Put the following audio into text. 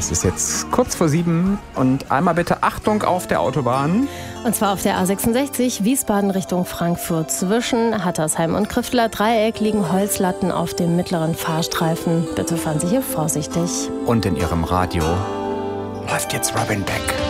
Es ist jetzt kurz vor 7 und einmal bitte Achtung auf der Autobahn. Und zwar auf der A66 Wiesbaden Richtung Frankfurt. Zwischen Hattersheim und Krifteler Dreieck liegen Holzlatten auf dem mittleren Fahrstreifen. Bitte fahren Sie hier vorsichtig. Und in Ihrem Radio läuft jetzt Robin Beck.